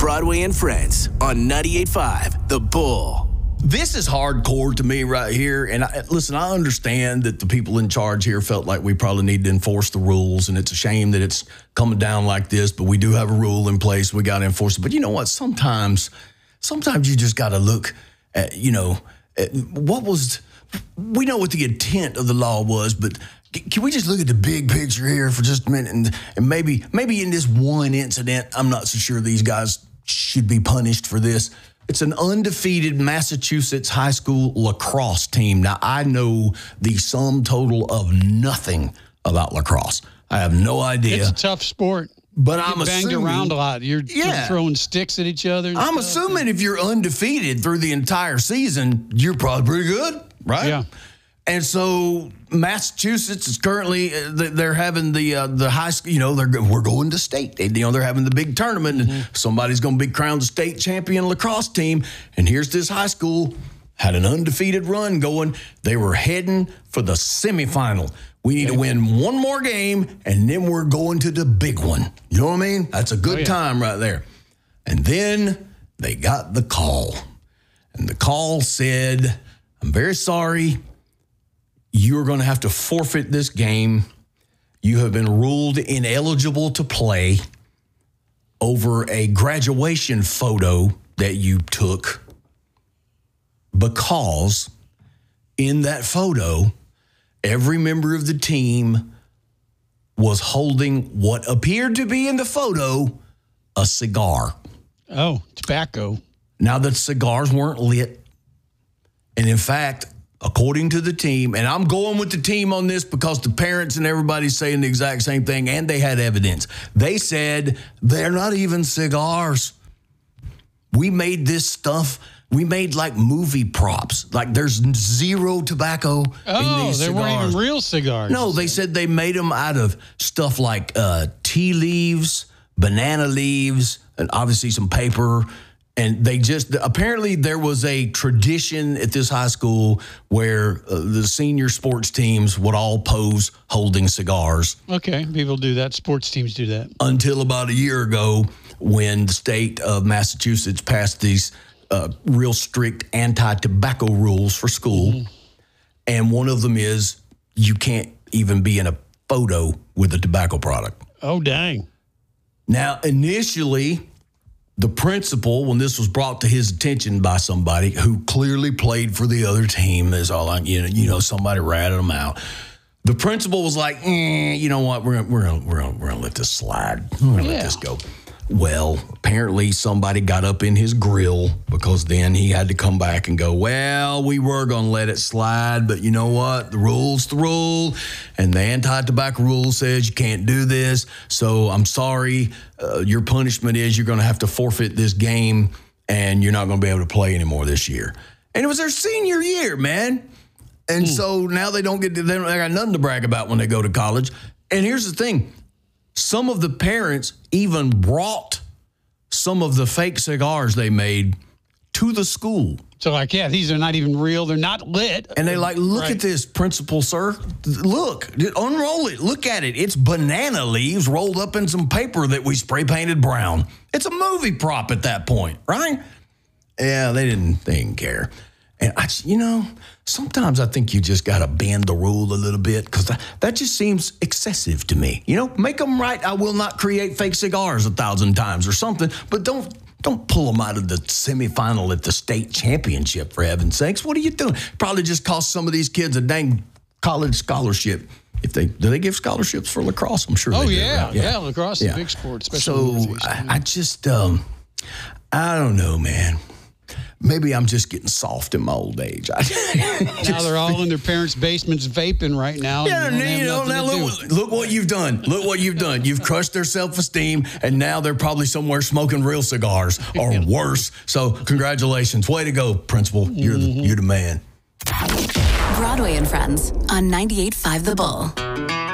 Broadway and Friends on 98.5 The Bull. This is hardcore to me right here. And listen, I understand that the people in charge here felt like we probably need to enforce the rules. And it's a shame that it's coming down like this. But we do have a rule in place. We got to enforce it. But you know what? Sometimes you just got to look at, we know what the intent of the law was. But can we just look at the big picture here for just a minute? And maybe in this one incident, I'm not so sure these guys should be punished for this. It's an undefeated Massachusetts high school lacrosse team. Now, I know the sum total of nothing about lacrosse. I have no idea. It's a tough sport. But I'm assuming banged around a lot. You're throwing sticks at each other. I'm assuming if you're undefeated through the entire season, you're probably pretty good, right? Yeah. And so Massachusetts is currently they're having the high school. We're going to state. They're having the big tournament, and somebody's going to be crowned the state champion lacrosse team. And here's this high school had an undefeated run going. They were heading for the semifinal. We need to win one more game, and then we're going to the big one. You know what I mean? That's a good time right there. And then they got the call, and the call said, "I'm very sorry. You are going to have to forfeit this game. You have been ruled ineligible to play over a graduation photo that you took because in that photo, every member of the team was holding what appeared to be in the photo a cigar." Oh, tobacco. Now, the cigars weren't lit. And in fact, according to the team, and I'm going with the team on this because the parents and everybody's saying the exact same thing, and they had evidence. They said they're not even cigars. We made this stuff. We made like movie props. Like there's zero tobacco in these cigars. They weren't even real cigars. No, they said they made them out of stuff like tea leaves, banana leaves, and obviously some paper. And they apparently there was a tradition at this high school where the senior sports teams would all pose holding cigars. Okay, people do that. Sports teams do that. Until about a year ago when the state of Massachusetts passed these real strict anti-tobacco rules for school. Mm-hmm. And one of them is you can't even be in a photo with a tobacco product. Oh, dang. Now, initially, the principal, when this was brought to his attention by somebody who clearly played for the other team, is all like, somebody ratted them out. The principal was like, you know what, we're gonna let this slide. We're gonna let this go. Well, apparently somebody got up in his grill because then he had to come back and go, well, we were going to let it slide, but you know what? The rule's the rule, and the anti-tobacco rule says you can't do this, so I'm sorry. Your punishment is you're going to have to forfeit this game, and you're not going to be able to play anymore this year. And it was their senior year, man. And so now they got nothing to brag about when they go to college. And here's the thing. Some of the parents even brought some of the fake cigars they made to the school. So these are not even real. They're not lit. And they look at this, principal, sir. Look, unroll it. Look at it. It's banana leaves rolled up in some paper that we spray painted brown. It's a movie prop at that point, right? Yeah, they didn't care. And sometimes I think you just got to bend the rule a little bit because that just seems excessive to me. Make them right. I will not create fake cigars 1,000 times or something, but don't pull them out of the semifinal at the state championship, for heaven's sakes. What are you doing? Probably just cost some of these kids a dang college scholarship. Do they give scholarships for lacrosse? I'm sure they do. Right? Yeah, lacrosse is a big sport. So I just, I don't know, man. Maybe I'm just getting soft in my old age. Now they're all in their parents' basements vaping right now. Yeah, now look what you've done. Look what you've done. You've crushed their self-esteem, and now they're probably somewhere smoking real cigars or worse. So congratulations. Way to go, principal. You're the man. Broadway and Friends on 98.5 The Bull.